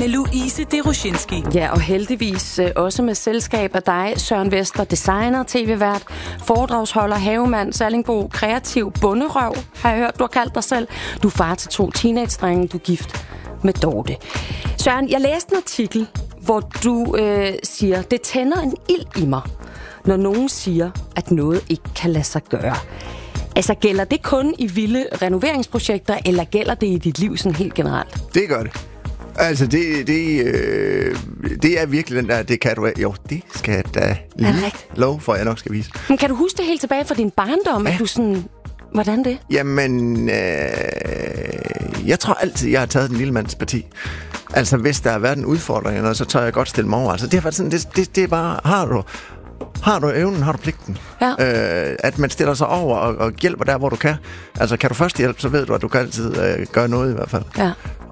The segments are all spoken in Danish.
med Louise Deroshinski. Ja, og heldigvis også med selskab af dig, Søren Vester, designer, tv-vært, foredragsholder, havemand, Sallingbo, kreativ bonderøv, har jeg hørt, du har kaldt dig selv. Du er far til 2 teenage-drenge, du er gift med Dorte. Søren, jeg læste en artikel, hvor du siger, det tænder en ild i mig, når nogen siger, at noget ikke kan lade sig gøre. Altså, gælder det kun i vilde renoveringsprojekter, eller gælder det i dit liv sådan helt generelt? Det gør det. Altså, det er virkelig den der, det kan du... Jo, det skal jeg da lige lov for, jeg nok skal vise. Men kan du huske det helt tilbage fra din barndom, at du sådan... Hvordan det? Jamen, jeg tror altid, jeg har taget den lille mands parti. Altså, hvis der har været en udfordring, så tør jeg godt stille mig over. Altså, det har været sådan, det er bare, har du evnen, har du pligten. Ja. At man stiller sig over og hjælper der, hvor du kan. Altså, kan du først hjælpe, så ved du, at du kan altid gøre noget i hvert fald. Ja.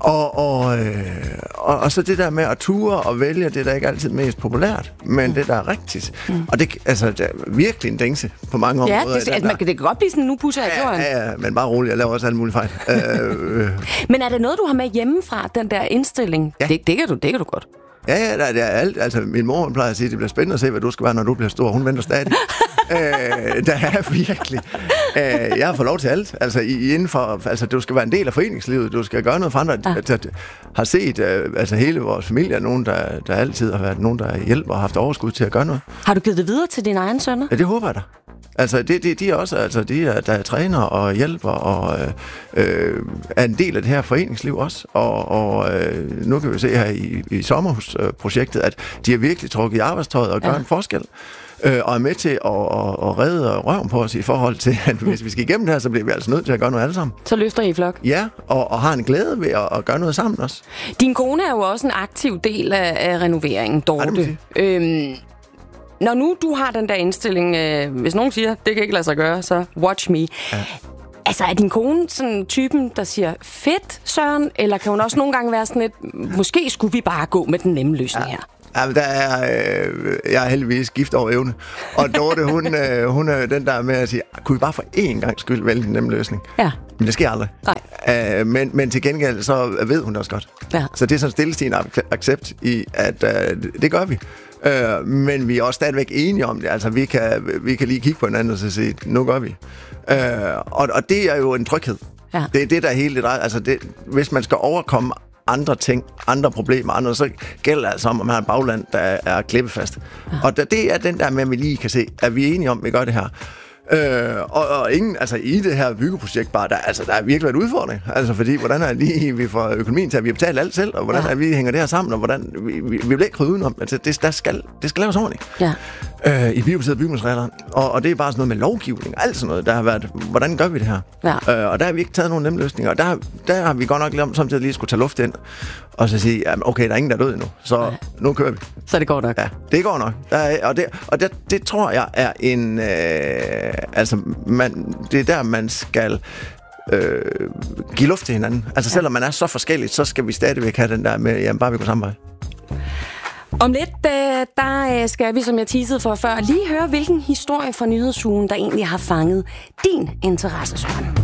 Og så det der med at ture og vælge, det er da ikke altid mest populært, men det der er rigtigt. Og det er virkelig en dængse på mange områder. Ja, det kan godt blive sådan, nu pusser jeg gjort. Ja, men bare roligt, jeg laver også alle mulige fejl. Men er det noget, du har med hjemmefra, den der indstilling? Ja. Det kan du godt. Ja, det er alt. Altså, min mor plejer at sige, at det bliver spændende at se, hvad du skal være, når du bliver stor. Hun venter stadig. Der er virkelig... jeg har fået lov til alt. Altså, du skal være en del af foreningslivet. Du skal gøre noget for andre. Jeg har set hele vores familie, nogen, der altid har været nogen, der hjælper og har haft overskud til at gøre noget. Har du givet det videre til dine egne sønner? Ja, det håber jeg da. Altså, de er også, der er træner og hjælper og er en del af det her foreningsliv også. Og nu kan vi se her i sommerhusprojektet, at de har virkelig trukket i arbejdstøjet og gør en forskel. Og er med til at redde røven på os i forhold til, at hvis vi skal igennem det her, så bliver vi altså nødt til at gøre noget alle sammen. Så løfter I flok? Ja, og har en glæde ved at gøre noget sammen også. Din kone er jo også en aktiv del af renoveringen, Dorte. Når nu du har den der indstilling, hvis nogen siger, det kan ikke lade sig gøre, så watch me. Ja. Altså, er din kone sådan typen, der siger, fedt, Søren? Eller kan hun også nogle gange være sådan lidt, måske skulle vi bare gå med den nemme løsning her? Ja, men jeg er heldigvis gift over evne. Og Dorte, hun er den der med at sige, kunne vi bare for én gang skyld vælge den nemme løsning? Ja. Men det sker aldrig. Nej. Men til gengæld, så ved hun det også godt. Ja. Så det er sådan stillestigende accept i, at det gør vi. Men vi er også stadigvæk enige om det. Altså, vi kan lige kigge på hinanden og så sige, nu gør vi. Og det er jo en tryghed. Ja. Det er det, der er helt lidt. Altså, hvis man skal overkomme andre ting, andre problemer, så gælder det altså om, at man har en bagland, der er klippefast. Ja. Og det er den der med, at vi lige kan se, at vi er enige om, at vi gør det her. Og ingen, altså i det her byggeprojekt bare, der er virkelig en udfordring. Altså fordi, hvordan er lige, vi får økonomien til, at vi har betalt alt selv, og hvordan er vi hænger det her sammen, og hvordan, vi bliver ikke ryddet udenom. Altså det skal laves ordentligt. Ja. I biobaseret bygningsregler. Og det er bare sådan noget med lovgivning, alt sådan noget, der har været, hvordan gør vi det her? Ja. Og der har vi ikke taget nogen nemme løsninger, og der har vi godt nok samtidig lige skulle tage luft ind, og så sige, okay, der er ingen, der er død endnu, så nu kører vi. Så det går nok? Ja, det går nok. Det tror jeg er en... det er der, man skal give luft til hinanden. Altså selvom man er så forskelligt, så skal vi stadigvæk have den der med, jamen bare vi går samme vej. Om lidt, der skal vi, som jeg teasede for før, lige høre, hvilken historie fra nyhedsugen, der egentlig har fanget din interesse, Søren.